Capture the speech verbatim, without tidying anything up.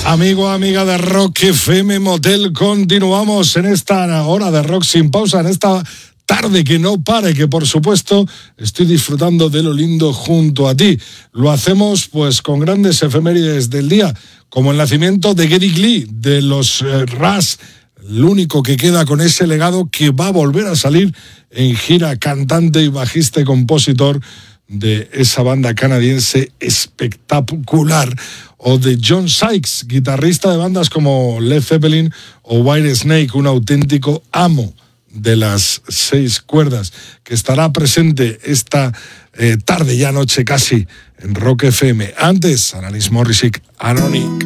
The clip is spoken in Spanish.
Amigo, amiga de Rock F M Motel, continuamos en esta hora de rock sin pausa, en esta tarde que no pare, que por supuesto estoy disfrutando de lo lindo junto a ti. Lo hacemos pues con grandes efemérides del día, como el nacimiento de Geddy Lee, de los eh, Rush, el único que queda con ese legado que va a volver a salir en gira, cantante y bajista y compositor de esa banda canadiense espectacular, o de John Sykes, guitarrista de bandas como Led Zeppelin o Whitesnake, un auténtico amo de las seis cuerdas, que estará presente esta eh, tarde, ya noche casi, en Rock F M. Antes, Alanis Morissette, Anonic.